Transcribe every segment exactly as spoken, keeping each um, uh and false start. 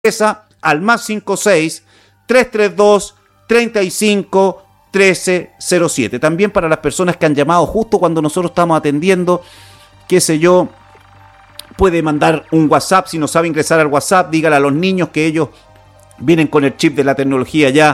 esa al más cinco seis, tres tres dos, treinta y cinco, trece cero siete. También para las personas que han llamado justo cuando nosotros estamos atendiendo, qué sé yo, puede mandar un WhatsApp. Si no sabe ingresar al WhatsApp, dígale a los niños que ellos vienen con el chip de la tecnología ya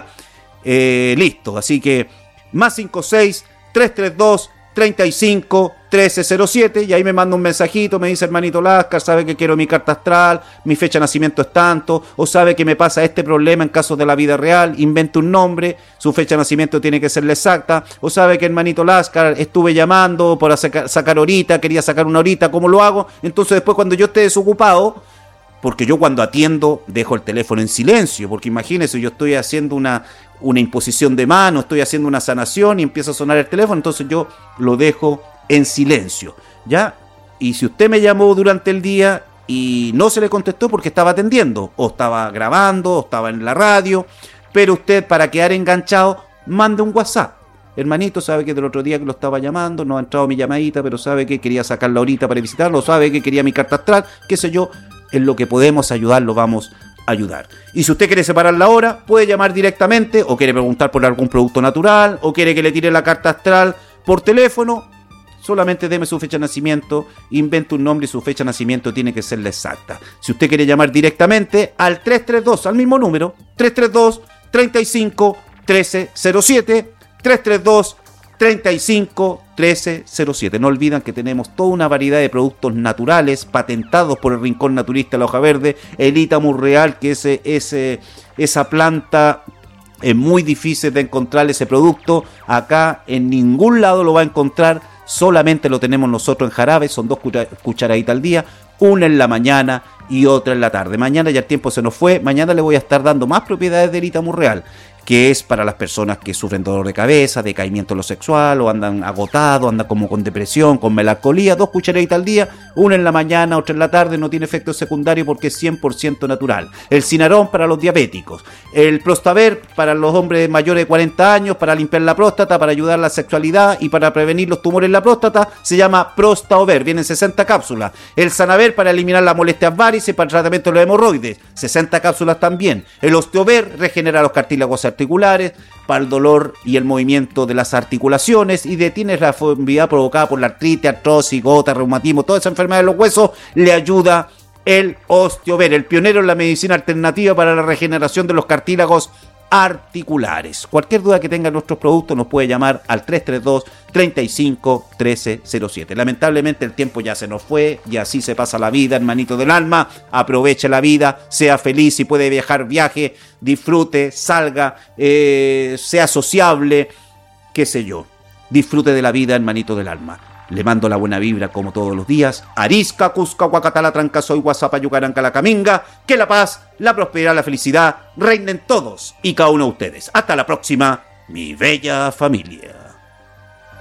eh, listo. Así que más cinco seis, tres tres dos, treinta y cinco, trece cero siete, y ahí me manda un mensajito, me dice: hermanito Lascar, sabe que quiero mi carta astral, mi fecha de nacimiento es tanto, o sabe que me pasa este problema en caso de la vida real, invente un nombre, su fecha de nacimiento tiene que ser la exacta, o sabe que hermanito Lascar, estuve llamando para sacar, sacar horita, quería sacar una horita, ¿cómo lo hago? Entonces después, cuando yo esté desocupado, porque yo cuando atiendo dejo el teléfono en silencio, porque imagínese, yo estoy haciendo una, una imposición de mano, estoy haciendo una sanación y empieza a sonar el teléfono, entonces yo lo dejo en silencio, ¿ya? Y si usted me llamó durante el día y no se le contestó porque estaba atendiendo, o estaba grabando, o estaba en la radio, pero usted, para quedar enganchado, mande un WhatsApp. Hermanito, sabe que del otro día que lo estaba llamando, no ha entrado mi llamadita, pero sabe que quería sacarla ahorita para visitarlo, sabe que quería mi carta astral, qué sé yo. En lo que podemos ayudar, lo vamos a ayudar. Y si usted quiere separar la hora, puede llamar directamente, o quiere preguntar por algún producto natural, o quiere que le tire la carta astral por teléfono, solamente deme su fecha de nacimiento, invente un nombre y su fecha de nacimiento tiene que ser la exacta. Si usted quiere llamar directamente al tres tres dos, al mismo número, tres tres dos, treinta y cinco, trece cero siete, tres tres dos, treinta y cinco, trece cero siete. No olviden que tenemos toda una variedad de productos naturales patentados por el Rincón Naturista de la Hoja Verde, el Itamu Real, que es ese, esa planta es muy difícil de encontrar ese producto. Acá en ningún lado lo va a encontrar, solamente lo tenemos nosotros en jarabe. Son dos cucharaditas al día, una en la mañana y otra en la tarde. Mañana ya el tiempo se nos fue, mañana le voy a estar dando más propiedades del Itamu Real, que es para las personas que sufren dolor de cabeza, decaimiento en lo sexual, o andan agotados, andan como con depresión, con melancolía. Dos cucharaditas al día, una en la mañana, otra en la tarde, no tiene efecto secundario porque es cien por ciento natural. El Cinarón para los diabéticos, el Prostaver para los hombres mayores de cuarenta años, para limpiar la próstata, para ayudar a la sexualidad y para prevenir los tumores en la próstata, se llama Prostaover, vienen sesenta cápsulas. El Sanaver para eliminar las molestias varices, para el tratamiento de los hemorroides, sesenta cápsulas también. El Osteover regenera los cartílagos articulares, para el dolor y el movimiento de las articulaciones, y detiene la deformidad provocada por la artritis, artrosis, gota, reumatismo, toda esa enfermedad de los huesos. Le ayuda el Osteover, el pionero en la medicina alternativa para la regeneración de los cartílagos articulares. Cualquier duda que tenga nuestros productos nos puede llamar al tres tres dos, treinta y cinco, trece cero siete. Lamentablemente el tiempo ya se nos fue y así se pasa la vida, hermanito del alma. Aproveche la vida, sea feliz, si puede viajar, viaje, disfrute, salga, eh, sea sociable, qué sé yo. Disfrute de la vida, hermanito del alma. Le mando la buena vibra como todos los días. Arisca, Cusca, Huacatala, Trancasoy, Guasapa, Yucaranca, La Caminga. Que la paz, la prosperidad, la felicidad reinen todos y cada uno de ustedes. Hasta la próxima, mi bella familia.